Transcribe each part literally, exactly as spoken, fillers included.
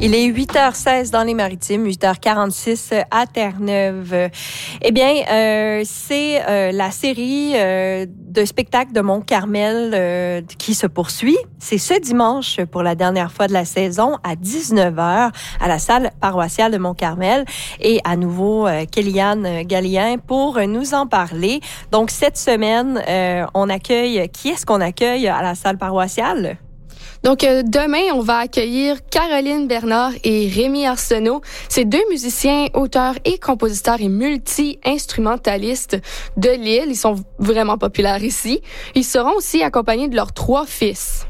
Il est huit heures seize dans les Maritimes, huit heures quarante-six à Terre-Neuve. Eh bien, euh, c'est euh, la série euh, de spectacles de Mont-Carmel euh, qui se poursuit. C'est ce dimanche pour la dernière fois de la saison à dix-neuf heures à la salle paroissiale de Mont-Carmel. Et à nouveau, euh, Kéliane Gallien pour nous en parler. Donc, cette semaine, euh, on accueille... Qui est-ce qu'on accueille à la salle paroissiale? Donc, euh, demain, on va accueillir Caroline Bernard et Rémi Arsenault. C'est deux musiciens, auteurs et compositeurs et multi-instrumentalistes de l'île. Ils sont vraiment populaires ici. Ils seront aussi accompagnés de leurs trois fils.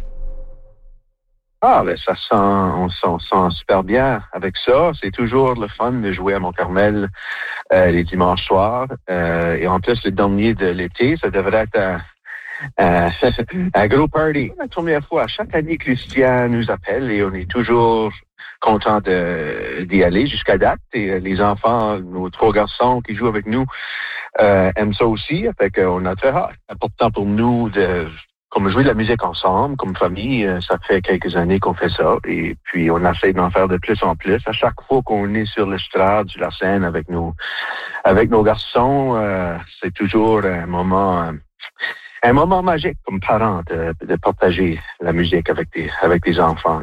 Ah, ben ça sent, on s'en sent super bien avec ça. C'est toujours le fun de jouer à Mont-Carmel euh, les dimanches soirs. Euh, et en plus, le dernier de l'été, ça devrait être un... Euh, un gros party. La première fois, chaque année, Christian nous appelle et on est toujours content de, d'y aller jusqu'à date. Et les enfants, nos trois garçons qui jouent avec nous, euh, aiment ça aussi. Fait qu'on a très hâte. C'est important pour nous de comme jouer de la musique ensemble, comme famille. Ça fait quelques années qu'on fait ça. Et puis, on essaie d'en faire de plus en plus. À chaque fois qu'on est sur l'estrade, sur la scène avec nos, avec nos garçons, euh, c'est toujours un moment... Euh, Un moment magique comme parent de, de partager la musique avec des, avec des enfants.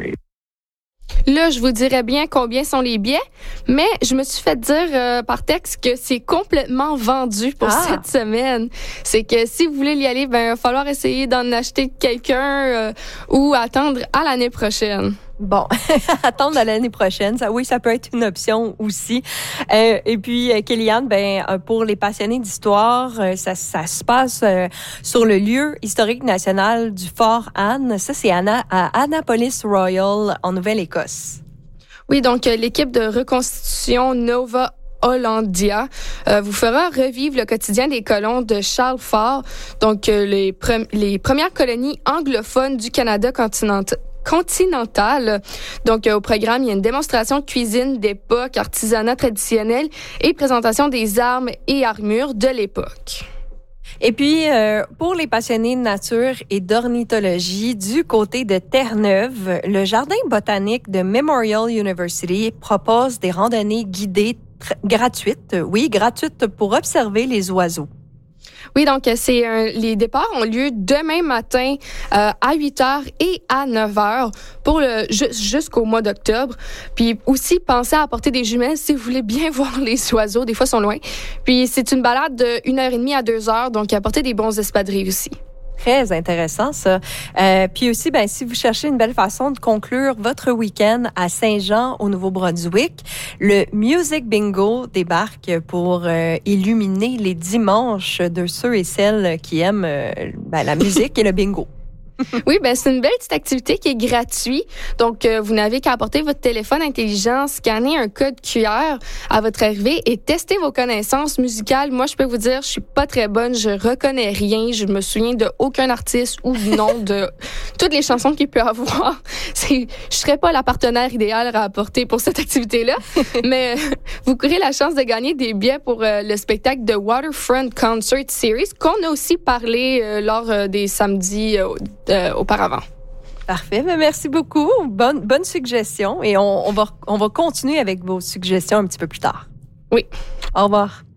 Là, je vous dirais bien combien sont les billets, mais je me suis fait dire euh, par texte que c'est complètement vendu pour ah. cette semaine. C'est que si vous voulez y aller, ben, il va falloir essayer d'en acheter quelqu'un euh, ou attendre à l'année prochaine. Bon, attendre à l'année prochaine, ça, oui, ça peut être une option aussi. Euh, et puis, euh, Kéliane, ben, pour les passionnés d'histoire, euh, ça, ça se passe euh, sur le lieu historique national du Fort Anne. Ça, c'est Anna, à Annapolis Royal, en Nouvelle-Écosse. Oui, donc euh, l'équipe de reconstitution Nova Hollandia euh, vous fera revivre le quotidien des colons de Charles Fort, donc euh, les, pre- les premières colonies anglophones du Canada continental. continentale. Donc, euh, au programme, il y a une démonstration de cuisine d'époque, artisanat traditionnel et présentation des armes et armures de l'époque. Et puis, euh, pour les passionnés de nature et d'ornithologie, du côté de Terre-Neuve, le jardin botanique de Memorial University propose des randonnées guidées tr- gratuites, oui, gratuites pour observer les oiseaux. Oui, donc c'est un, les départs ont lieu demain matin euh, à huit heures et à neuf heures pour le jusqu'au mois d'octobre. Puis aussi, pensez à apporter des jumelles si vous voulez bien voir les oiseaux. Des fois, ils sont loin. Puis c'est une balade de une heure et demie à deux heures, donc apportez des bons espadrilles aussi. Très intéressant, ça. Euh, puis aussi, ben, si vous cherchez une belle façon de conclure votre week-end à Saint-Jean, au Nouveau-Brunswick, le Music Bingo débarque pour euh, illuminer les dimanches de ceux et celles qui aiment euh, ben, la musique et le bingo. Oui, ben c'est une belle petite activité qui est gratuite. Donc, euh, vous n'avez qu'à apporter votre téléphone intelligent, scanner un code Q R à votre arrivée et tester vos connaissances musicales. Moi, je peux vous dire, je suis pas très bonne, je reconnais rien, je me souviens de aucun artiste ou du nom de toutes les chansons qu'il peut avoir. C'est, je serais pas la partenaire idéale à apporter pour cette activité-là, mais euh, vous courez la chance de gagner des billets pour euh, le spectacle de Waterfront Concert Series qu'on a aussi parlé euh, lors euh, des samedis euh, Euh, auparavant. Parfait. Mais merci beaucoup. Bonne, bonne suggestion. Et on, on, va, on va continuer avec vos suggestions un petit peu plus tard. Oui. Au revoir.